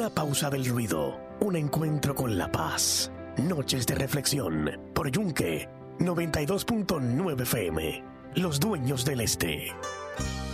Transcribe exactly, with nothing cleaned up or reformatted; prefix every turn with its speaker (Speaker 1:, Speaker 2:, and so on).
Speaker 1: una pausa del ruido, un encuentro con la paz. Noches de reflexión por Yunque noventa y dos punto nueve F M. Los dueños del este.